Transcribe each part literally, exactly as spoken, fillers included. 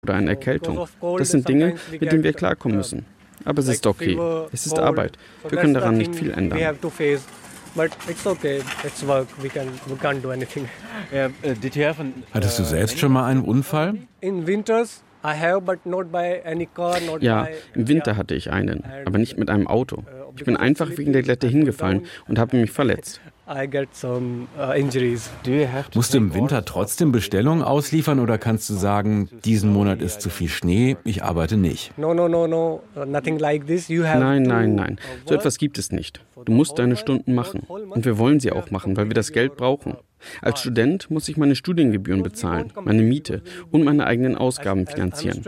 oder eine Erkältung. Das sind Dinge, mit denen wir klarkommen müssen. Aber es ist okay. Es ist Arbeit. Wir können daran nicht viel ändern. Hattest du selbst schon mal einen Unfall? Ja, im Winter hatte ich einen, aber nicht mit einem Auto. Ich bin einfach wegen der Glätte hingefallen und habe mich verletzt. Musst du im Winter trotzdem Bestellungen ausliefern oder kannst du sagen, diesen Monat ist zu viel Schnee, ich arbeite nicht? Nein, nein, nein. So etwas gibt es nicht. Du musst deine Stunden machen. Und wir wollen sie auch machen, weil wir das Geld brauchen. Als Student muss ich meine Studiengebühren bezahlen, meine Miete und meine eigenen Ausgaben finanzieren.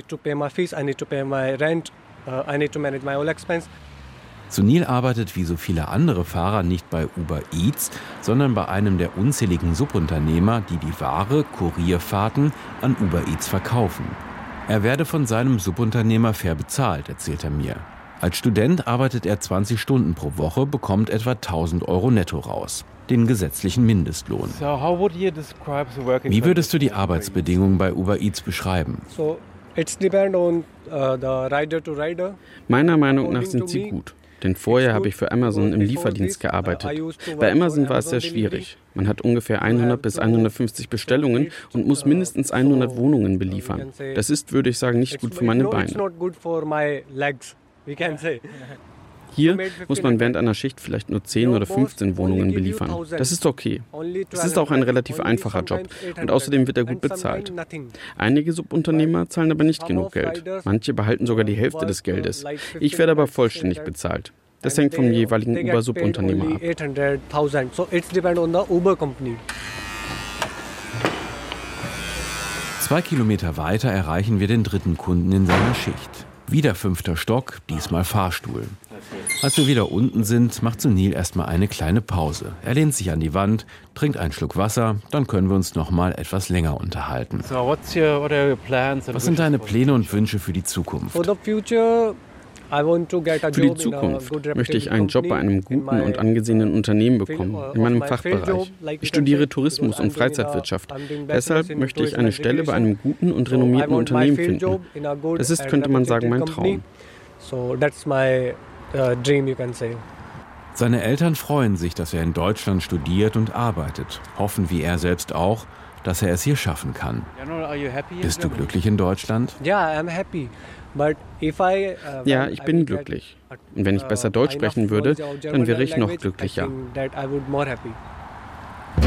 Sunil arbeitet wie so viele andere Fahrer nicht bei Uber Eats, sondern bei einem der unzähligen Subunternehmer, die die Ware, Kurierfahrten, an Uber Eats verkaufen. Er werde von seinem Subunternehmer fair bezahlt, erzählt er mir. Als Student arbeitet er zwanzig Stunden pro Woche, bekommt etwa tausend Euro netto raus, den gesetzlichen Mindestlohn. Wie würdest du die Arbeitsbedingungen bei Uber Eats beschreiben? Meiner Meinung nach sind sie gut. Denn vorher habe ich für Amazon im Lieferdienst gearbeitet. Bei Amazon war es sehr schwierig. Man hat ungefähr hundert bis hundertfünfzig Bestellungen und muss mindestens hundert Wohnungen beliefern. Das ist, würde ich sagen, nicht gut für meine Beine. Hier muss man während einer Schicht vielleicht nur zehn oder fünfzehn Wohnungen beliefern. Das ist okay. Es ist auch ein relativ einfacher Job und außerdem wird er gut bezahlt. Einige Subunternehmer zahlen aber nicht genug Geld. Manche behalten sogar die Hälfte des Geldes. Ich werde aber vollständig bezahlt. Das hängt vom jeweiligen Uber-Subunternehmer ab. Zwei Kilometer weiter erreichen wir den dritten Kunden in seiner Schicht. Wieder fünfter Stock, diesmal Fahrstuhl. Als wir wieder unten sind, macht Sunil erstmal eine kleine Pause. Er lehnt sich an die Wand, trinkt einen Schluck Wasser, dann können wir uns noch mal etwas länger unterhalten. Was sind deine Pläne und Wünsche für die Zukunft? Für die Zukunft möchte ich einen Job bei einem guten und angesehenen Unternehmen bekommen, in meinem Fachbereich. Ich studiere Tourismus und Freizeitwirtschaft. Deshalb möchte ich eine Stelle bei einem guten und renommierten Unternehmen finden. Das ist, könnte man sagen, mein Traum. Seine Eltern freuen sich, dass er in Deutschland studiert und arbeitet, hoffen wie er selbst auch, dass er es hier schaffen kann. Bist du glücklich in Deutschland? Ja, ich bin glücklich. Und wenn ich besser Deutsch sprechen würde, dann wäre ich noch glücklicher.